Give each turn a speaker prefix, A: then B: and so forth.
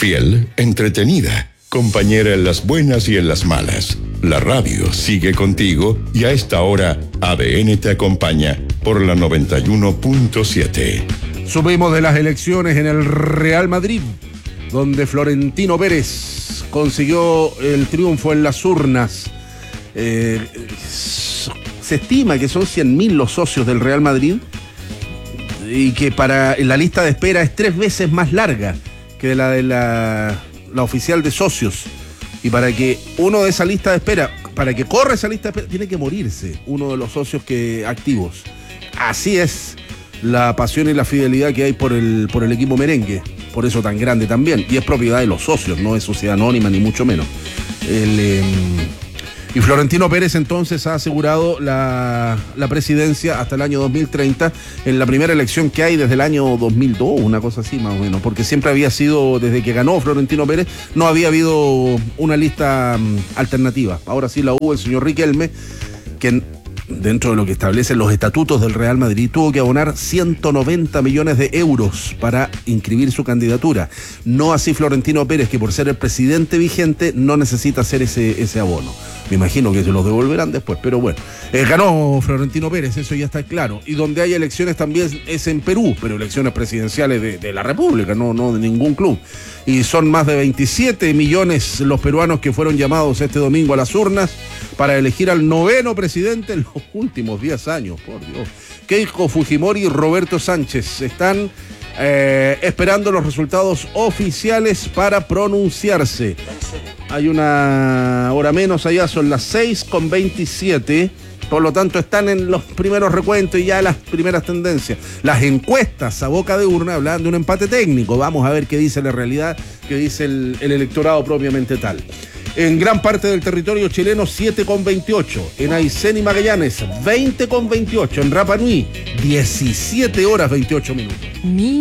A: Fiel, entretenida, compañera en las buenas y en las malas. La radio sigue contigo y a esta hora ADN te acompaña por la 91.7.
B: Subimos de las elecciones en el Real Madrid, donde Florentino Pérez consiguió el triunfo en las urnas. Se estima que son 100.000 los socios del Real Madrid y que la lista de espera es 3 veces más larga que la de la oficial de socios. Y para que uno de esa lista de espera, para que corra esa lista de espera, tiene que morirse uno de los socios activos. Así es la pasión y la fidelidad que hay por el equipo merengue, por eso tan grande también, y es propiedad de los socios, no es sociedad anónima ni mucho menos. Y Florentino Pérez entonces ha asegurado la presidencia hasta el año 2030 en la primera elección que hay desde el año 2002, una cosa así más o menos, porque siempre había sido, desde que ganó Florentino Pérez, no había habido una lista alternativa. Ahora sí la hubo el señor Riquelme, que dentro de lo que establecen los estatutos del Real Madrid, tuvo que abonar 190 millones de euros para inscribir su candidatura. No así Florentino Pérez, que por ser el presidente vigente no necesita hacer ese abono. Me imagino que se los devolverán después, pero bueno. Ganó Florentino Pérez, eso ya está claro. Y donde hay elecciones también es en Perú, pero elecciones presidenciales de la República, no de ningún club. Y son más de 27 millones los peruanos que fueron llamados este domingo a las urnas para elegir al 9º presidente en los últimos 10 años, por Dios. Keiko Fujimori y Roberto Sánchez están esperando los resultados oficiales para pronunciarse. Hay una hora menos allá, son las 6:27, por lo tanto están en los primeros recuentos y ya las primeras tendencias. Las encuestas a boca de urna hablan de un empate técnico, vamos a ver qué dice la realidad, qué dice el electorado propiamente tal. En gran parte del territorio chileno 7:28, en Aysén y Magallanes 20:28, en Rapa Nui 17 horas 28 minutos.